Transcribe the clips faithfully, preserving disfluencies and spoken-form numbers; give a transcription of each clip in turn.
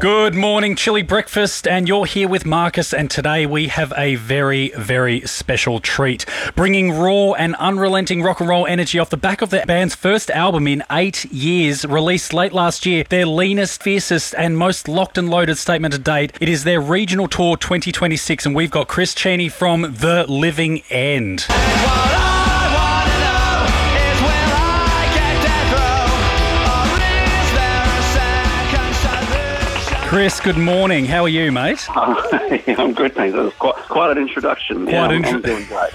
Good morning, Chili Breakfast, and you're here with Marcus, and today we have a very, very special treat, bringing raw and unrelenting rock and roll energy off the back of the band's first album in eight years, released late last year, their leanest, fiercest, and most locked and loaded statement to date. It is their regional tour twenty twenty-six, and we've got Chris Cheney from The Living End. Chris, good morning. How are you, mate? Uh, yeah, I'm good, thanks. That was quite, quite an introduction. Quite yeah, intro- I'm, I'm doing great.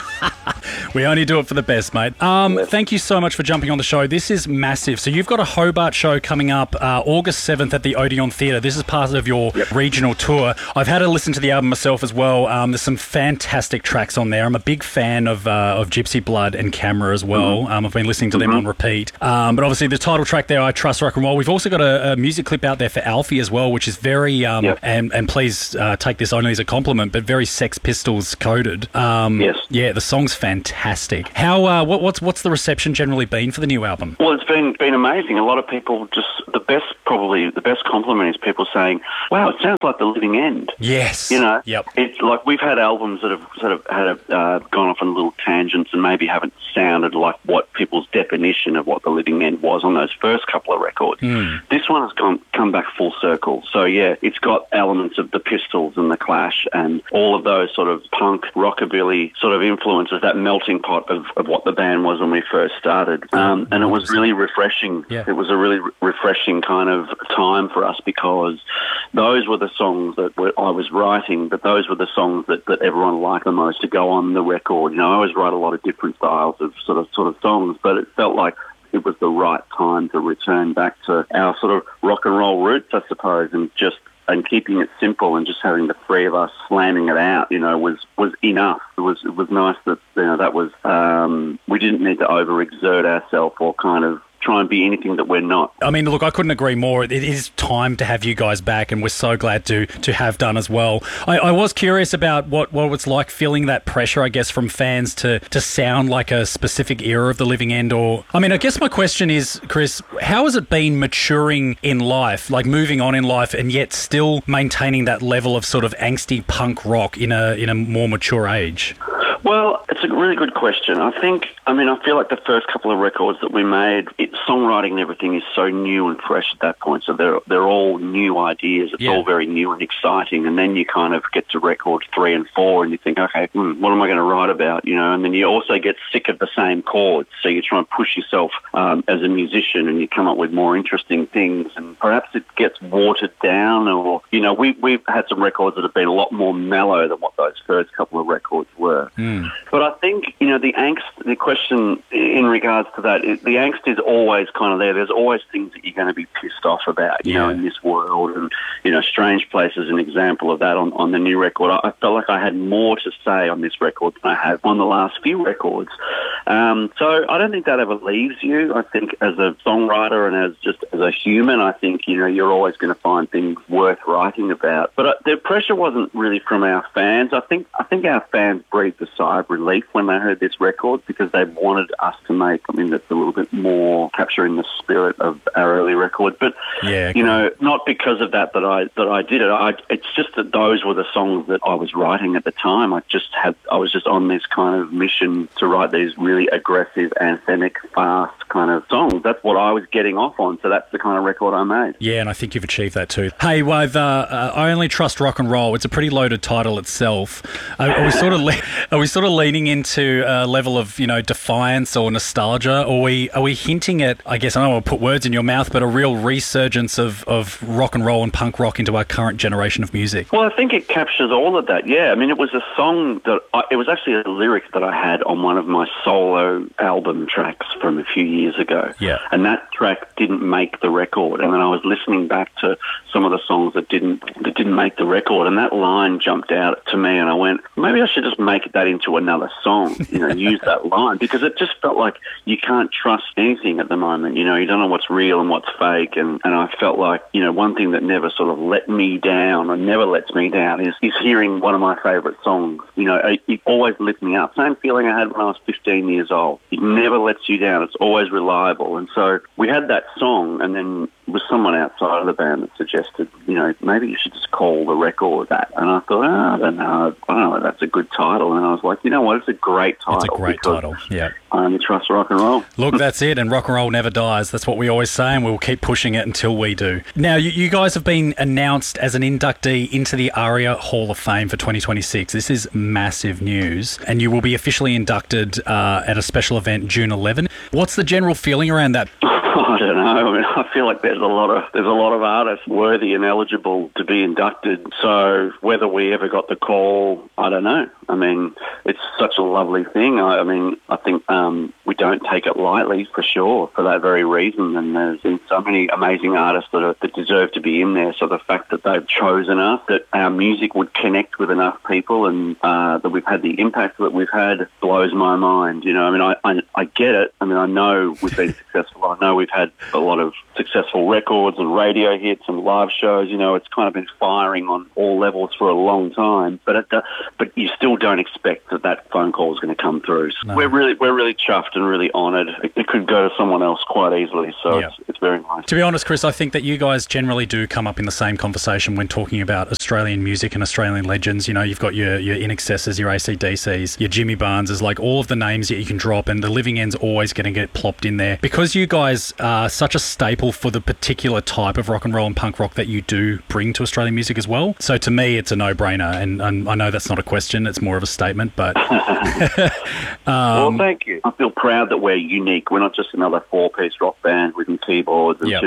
We only do it for the best, mate. Um, Yes. Thank you so much for jumping on the show. This is massive. So you've got a Hobart show coming up uh, August seventh at the Odeon Theatre. This is part of your Yep. regional tour. I've had to listen to the album myself as well. Um, there's some fantastic tracks on there. I'm a big fan of uh, of Gypsy Blood and Camera as well. Mm-hmm. Um, I've been listening to them on repeat. Um, but obviously the title track there, I Trust Rock and Roll. We've also got a, a music clip out there for Alfie as well, which is very, um, Yep. and, and please uh, take this only as a compliment, but very Sex Pistols coded. Um, Yes. Yeah, the song's fantastic. How? Uh, what, what's what's the reception generally been for the new album? Well, it's been been amazing. A lot of people just the best, probably the best compliment is people saying, "Wow, it sounds like The Living End." Yes. You know, Yep. it's like we've had albums that have sort of had a, uh, gone off on little tangents and maybe haven't sounded like what people's definition of what The Living End was on those first couple of records. Mm. This one has gone come back full circle. So yeah, it's got elements of the Pistols and the Clash and all of those sort of punk rockabilly sort of influences, that melting pot of, of what the band was when we first started. Um, and it was really refreshing. Yeah. It was a really re- refreshing kind of time for us because those were the songs that were, I was writing, but those were the songs that, that everyone liked the most to go on the record. You know, I always write a lot of different styles of sort of sort of songs, but it felt like it was the right time to return back to our sort of rock and roll roots, I suppose, and just and keeping it simple and just having the three of us slamming it out, you know, was, was enough. It was it was nice that, you know, that was, um, we didn't need to overexert ourselves or kind of try and be anything that we're not. I mean, look, I couldn't agree more. It is time to have you guys back, and we're so glad to to have done as well. I, I was curious about what, what it's like feeling that pressure, I guess, from fans to, to sound like a specific era of The Living End. Or, I mean, I guess my question is, Chris, how has it been maturing in life, like moving on in life, and yet still maintaining that level of sort of angsty punk rock in a in a more mature age? Well, it's a really good question. I think, I mean, I feel like the first couple of records that we made, it, songwriting and everything is so new and fresh at that point. So they're they're all new ideas. It's Yeah. all very new and exciting. And then you kind of get to record three and four, and you think, okay, hmm, what am I going to write about? You know, and then you also get sick of the same chords. So you try and push yourself um, as a musician, and you come up with more interesting things. And perhaps it gets watered down, or you know, we we've had some records that have been a lot more mellow than what those first couple of records were. Mm. But I think, you know, the angst, the question in regards to that, is, the angst is always kind of there. There's always things that you're going to be pissed off about, you Yeah. know, in this world. And, you know, Strange Place is an example of that on, on the new record. I, I felt like I had more to say on this record than I had on the last few records. Um, so I don't think that ever leaves you. I think as a songwriter and as just as a human, I think, you know, you're always going to find things worth writing about. But uh, the pressure wasn't really from our fans. I think I think our fans breathed a sigh of relief when they heard this record because they wanted us to make something that's a little bit more capturing the spirit of our early record. But, Yeah, you know, not because of that that I that I did it. I, it's just that those were the songs that I was writing at the time. I just had I was just on this kind of mission to write these really aggressive, anthemic, fast kind of songs. That's what I was getting off on. So that's the kind of record I made. Yeah, and I think you've achieved that too. Hey, with uh, uh, I Only Trust Rock and Roll, it's a pretty loaded title itself. Uh, are we sort of le- are we sort of leaning into a level of, you know, defiance or nostalgia, or are we are we hinting at, I guess I don't want to put words in your mouth, but a real resurgence of, of rock and roll and punk rock into our current generation of music? Well, I think it captures all of that, yeah. I mean, it was a song that, I, it was actually a lyric that I had on one of my solo album tracks from a few years ago. Yeah. And that track didn't make the record. And then I was listening back to some of the songs that didn't that didn't make the record, and that line jumped out to me, and I went, maybe I should just make that into another song, you know, use that line, because it just felt like you can't trust anything at the moment. You know, you don't know what's real and what's fake, and, and I felt like, you know, one thing that never sort of let me down or never lets me down is, is hearing one of my favourite songs. You know, it, it always lifts me up. Same feeling I had when I was fifteen years old. It never lets you down. It's always reliable. And so we had that song, and then it was someone outside of the band that suggested, you know, maybe you should just call the record that. And I thought, oh, I don't know, I don't know if that's a good title. And I was like, you know what, it's a great title. It's a great title, yeah. I only trust rock and roll. Look, that's it, and rock and roll never dies. That's what we always say, and we'll keep pushing it until we do. Now, you, you guys have been announced as an inductee into the ARIA Hall of Fame for twenty twenty-six. This is massive news, and you will be officially inducted uh, at a special event June eleventh. What's the general feeling around that? I don't know. I mean, I feel like there's a lot of there's a lot of artists worthy and eligible to be inducted. So whether we ever got the call, I don't know. I mean, it's such a lovely thing. I, I mean, I think um, we don't take it lightly for sure for that very reason. And there's been so many amazing artists that, are, that deserve to be in there. So the fact that they've chosen us, that our music would connect with enough people, and uh, that we've had the impact that we've had, blows my mind. You know, I mean, I, I I get it. I mean, I know we've been successful. I know we've had a lot of successful records and radio hits and live shows. You know, it's kind of been firing on all levels for a long time. But it, uh, but you still don't expect that that phone call is going to come through. So no. We're really we're really chuffed and really honoured. It, it could go to someone else quite easily. So yeah. it's, it's very nice. To be honest, Chris, I think that you guys generally do come up in the same conversation when talking about Australian music and Australian legends. You know, you've got your your In Excesses, your A C D Cs, your Jimmy Barneses, like all of the names that you can drop, and the Living End's always going to get plopped in there because you guys are such a staple for the particular type of rock and roll and punk rock that you do bring to Australian music as well. So to me, it's a no-brainer, and, and I know that's not a question; it's more of a statement. But um, well, thank you. I feel proud that we're unique. We're not just another four-piece rock band with keyboards and yep.